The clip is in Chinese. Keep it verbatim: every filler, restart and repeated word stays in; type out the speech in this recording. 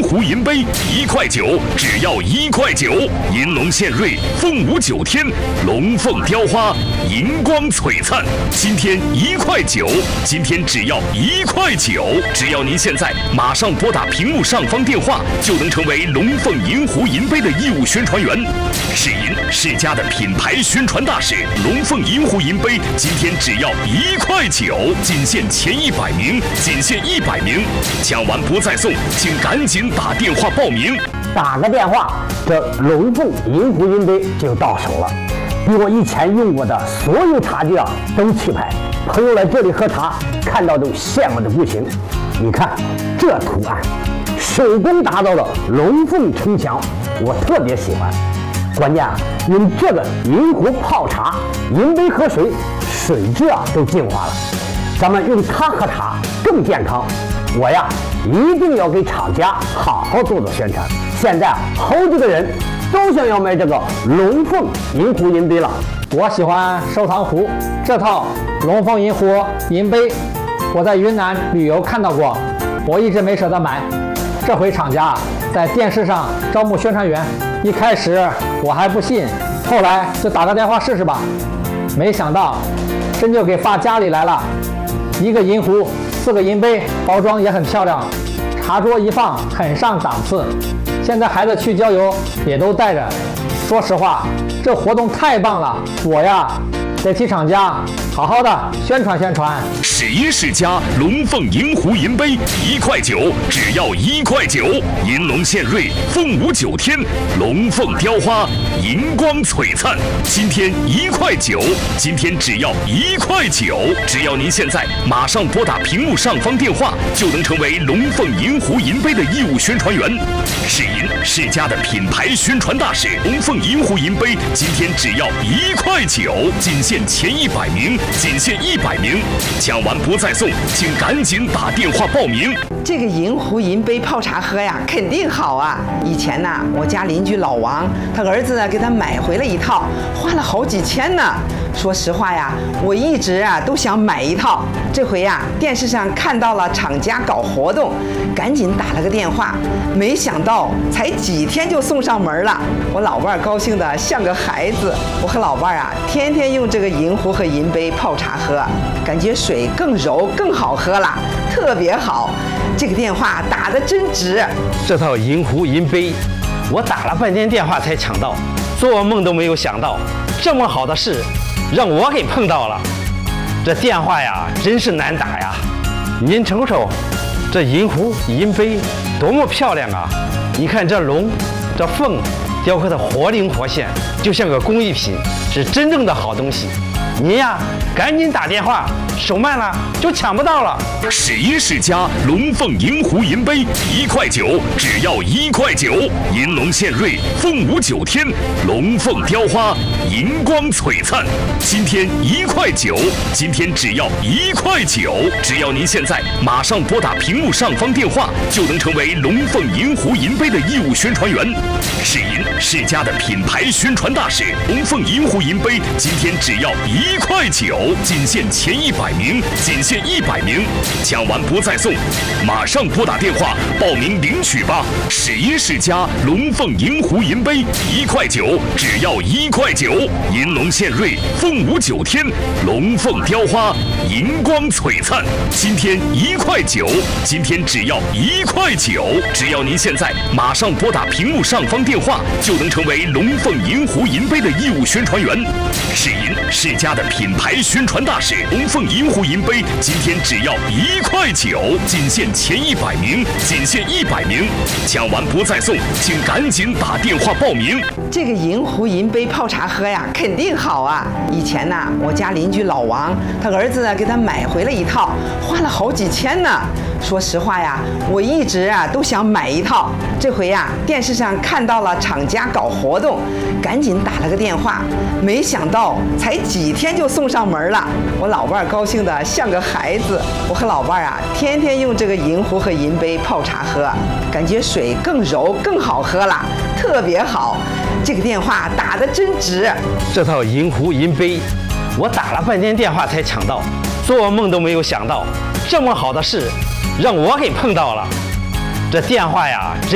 壶银杯一块九，只要一块九。银龙献瑞，凤舞九天，龙凤雕花，银光璀璨。今天一块九，今天只要一块九。只要您现在马上拨打屏幕上方电话，就能成为龙凤银壶银杯的义务宣传员。世银世家的品牌宣传大使，龙凤银壶银杯今天只要一块九，仅限前一百名，仅限一百名，抢完不再送，请赶紧打电话报名。 打个电话，这龙凤银壶银杯就到手了，比我以前用过的所有茶具啊都气派。朋友来这里喝茶，看到都羡慕的不行。你看这图案，手工打造的龙凤城墙，我特别喜欢。关键啊，用这个银壶泡茶，银杯喝水，水质啊都净化了。咱们用它喝茶更健康。我呀，一定要给厂家好好做做宣传。现在好几个人都想要买这个龙凤银壶银杯了。 我喜欢收藏壶，这套龙凤银壶银杯，我在云南旅游看到过，我一直没舍得买。这回厂家在电视上招募宣传员，一开始我还不信，后来就打个电话试试吧。没想到真就给发家里来了，一个银壶，四个银杯，包装也很漂亮，茶桌一放很上档次。现在孩子去郊游也都带着。说实话，这活动太棒了，我呀得替厂家好好的宣传宣传。 世银世家龙凤银壶银杯一块九，只要一块九。银龙献瑞，凤舞九天，龙凤雕花，银光璀�灿。今天一块九，今天只要一块九。只要您现在马上拨打屏幕上方电话，就能成为龙凤银壶银杯的义务宣传员。世银世家的品牌宣传大使，龙凤银壶银杯今天只要一块九，仅限前一百名，仅限一百名，抢完不再送，请赶紧打电话报名。 这个银壶银杯泡茶喝呀，肯定好啊！以前呢，我家邻居老王，他儿子呢给他买回了一套，花了好几千呢。说实话呀，我一直啊都想买一套。这回呀，电视上看到了厂家搞活动，赶紧打了个电话，没想到才几天就送上门了。我老伴儿高兴的像个孩子。我和老伴儿啊，天天用这个银壶和银杯泡茶喝，感觉水更柔更好喝了，特别好。这个电话打得真值。 这套银壶银杯，我打了半天电话才抢到，做梦都没有想到，这么好的事让我给碰到了。这电话呀，真是难打呀！您瞅瞅，这银壶银杯多么漂亮啊！你看这龙，这凤，雕刻的活灵活现，就像个工艺品，是真正的好东西。您呀，赶紧打电话，手慢了就抢不到了。 世银世家龙凤银壶银杯一块九，只要一块九。银龙献瑞，凤舞九天，龙凤雕花，银光璀璨。今天一块九，今天只要一块九。只要您现在马上拨打屏幕上方电话，就能成为龙凤银壶银杯的义务宣传员。世银世家的品牌宣传大使，龙凤银壶银杯今天只要一块九，仅限前一百名，仅限一百名，抢完不再送，马上拨打电话报名领取吧。世银世家龙凤银壶银杯一块九，只要一块九。银龙献瑞，凤舞九天，龙凤雕花，银光璀璨。今天一块九，今天只要一块九。只要您现在马上拨打屏幕上方电话，就能成为龙凤银壶银杯的义务宣传员。世银世家的品牌宣传大使，龙凤银壶银杯今天只要一块九，仅限前一百名，仅限一百名，抢完不再送，请赶紧打电话报名。 这个银壶银杯泡茶喝呀，肯定好啊！以前呢，我家邻居老王，他儿子呢给他买回了一套，花了好几千呢。说实话呀，我一直啊都想买一套。这回呀，电视上看到了厂家搞活动，赶紧打了个电话，没想到才几天就送上门了。我老伴儿高兴的像个孩子。我和老伴儿啊，天天用这个银壶和银杯泡茶喝，感觉水更柔更好喝了，特别好。这个电话打得真值。 这套银壶银杯，我打了半天电话才抢到，做梦都没有想到，这么好的事让我给碰到了。这电话呀，真